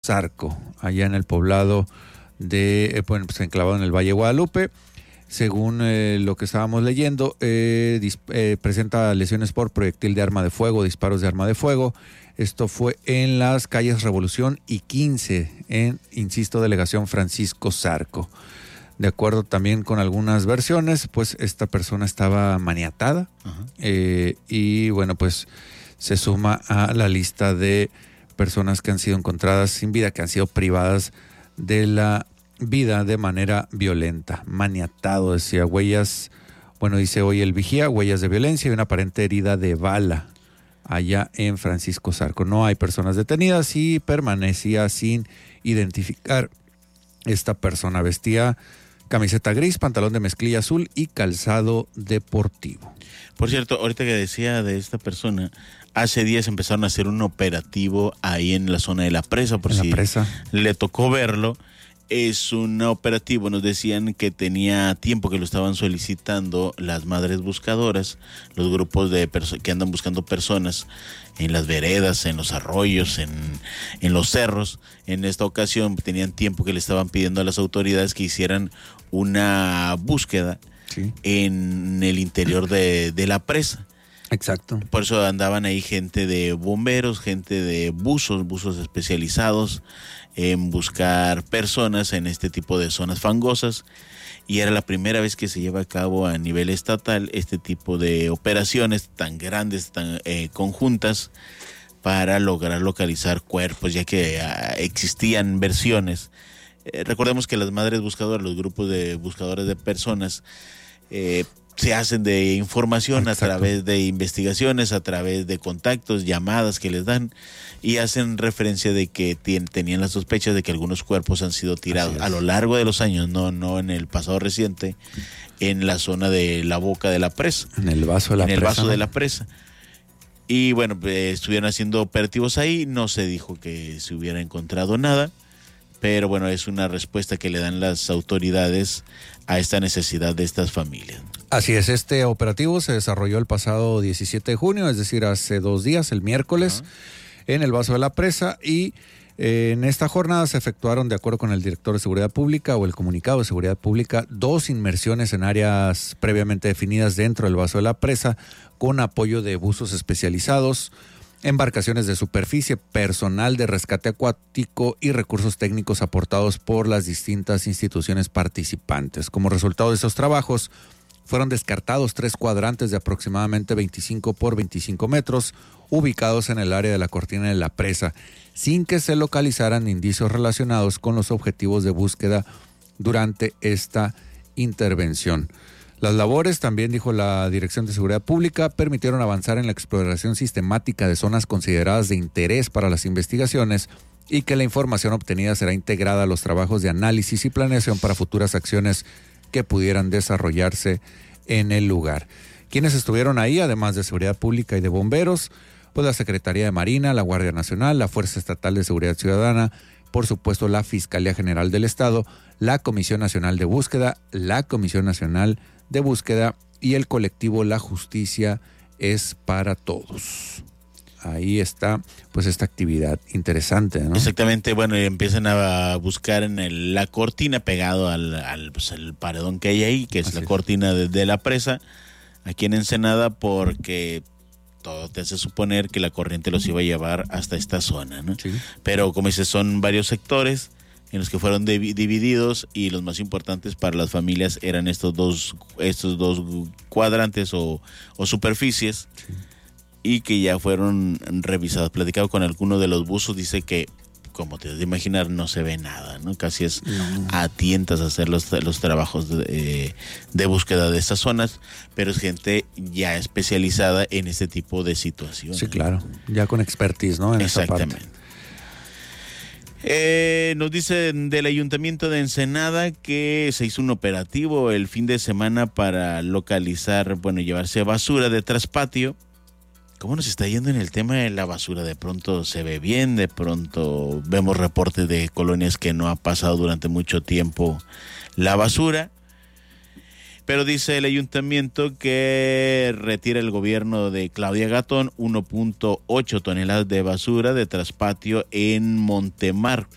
Zarco, allá en el poblado de, pues enclavado en el Valle de Guadalupe. Según lo que estábamos leyendo, presenta lesiones por proyectil de arma de fuego, disparos de arma de fuego. Esto fue en las calles Revolución y 15, en, insisto, delegación Francisco Zarco. De acuerdo también con algunas versiones, pues esta persona estaba maniatada. Y bueno, pues se suma a la lista de personas que han sido encontradas sin vida, que han sido privadas de la vida de manera violenta. Maniatado, decía, huellas, bueno, dice hoy el vigía, huellas de violencia y una aparente herida de bala allá en Francisco Zarco. No hay personas detenidas y permanecía sin identificar esta persona. Vestía camiseta gris, pantalón de mezclilla azul y calzado deportivo. Por cierto, ahorita que decía de esta persona, hace días empezaron a hacer un operativo ahí en la zona de la presa, por si le tocó verlo. Es un operativo, nos decían que tenía tiempo que lo estaban solicitando las madres buscadoras, los grupos que andan buscando personas en las veredas, en los arroyos, en los cerros. En esta ocasión tenían tiempo que le estaban pidiendo a las autoridades que hicieran una búsqueda en el interior de la presa. Exacto. Por eso andaban ahí gente de bomberos, gente de buzos especializados en buscar personas en este tipo de zonas fangosas, y era la primera vez que se lleva a cabo a nivel estatal este tipo de operaciones tan grandes, tan conjuntas, para lograr localizar cuerpos, ya que existían versiones. Recordemos que las madres buscadoras, los grupos de buscadores de personas, se hacen de información a través de investigaciones, a través de contactos, llamadas que les dan, y hacen referencia de que tenían las sospechas de que algunos cuerpos han sido tirados a lo largo de los años, no en el pasado reciente, en la zona de la boca de la presa. En el vaso de la presa. En el vaso de la presa. Y bueno, estuvieron haciendo operativos ahí, no se dijo que se hubiera encontrado nada, pero bueno, es una respuesta que le dan las autoridades a esta necesidad de estas familias. Así es, este operativo se desarrolló el pasado 17 de junio, es decir, hace 2 días, el miércoles, en el vaso de la presa, y en esta jornada se efectuaron, de acuerdo con el director de Seguridad Pública o el comunicado de Seguridad Pública, 2 inmersiones en áreas previamente definidas dentro del vaso de la presa, con apoyo de buzos especializados, embarcaciones de superficie, personal de rescate acuático y recursos técnicos aportados por las distintas instituciones participantes. Como resultado de estos trabajos, fueron descartados 3 cuadrantes de aproximadamente 25 por 25 metros, ubicados en el área de la cortina de la presa, sin que se localizaran indicios relacionados con los objetivos de búsqueda durante esta intervención. Las labores, también dijo la Dirección de Seguridad Pública, permitieron avanzar en la exploración sistemática de zonas consideradas de interés para las investigaciones y que la información obtenida será integrada a los trabajos de análisis y planeación para futuras acciones que pudieran desarrollarse en el lugar. ¿Quiénes estuvieron ahí, además de Seguridad Pública y de bomberos? Pues la Secretaría de Marina, la Guardia Nacional, la Fuerza Estatal de Seguridad Ciudadana, por supuesto la Fiscalía General del Estado, la Comisión Nacional de Búsqueda, la Comisión Nacional de Búsqueda y el colectivo La Justicia es para Todos. Ahí está, pues, esta actividad interesante, ¿no? Exactamente, bueno, y empiezan a buscar en la cortina pegado al paredón que hay ahí, que es la cortina de la presa, aquí en Ensenada, porque todo te hace suponer que la corriente los iba a llevar hasta esta zona, ¿no? Sí. Pero como dices, son varios sectores en los que fueron divididos, y los más importantes para las familias eran estos dos cuadrantes o superficies. Sí. Y que ya fueron revisados. Platicado con alguno de los buzos, dice que, como te debes imaginar, no se ve nada, ¿no? Casi es a tientas hacer los trabajos de búsqueda de estas zonas, pero es gente ya especializada en este tipo de situaciones. Sí, claro, ya con expertise, ¿no? En exactamente. Esa parte. Nos dicen del Ayuntamiento de Ensenada que se hizo un operativo el fin de semana para localizar, llevarse basura de traspatio. ¿Cómo nos está yendo en el tema de la basura? De pronto se ve bien, de pronto vemos reportes de colonias que no ha pasado durante mucho tiempo la basura. Pero dice el ayuntamiento que retira el gobierno de Claudia Gatón 1.8 toneladas de basura de traspatio en Montemar.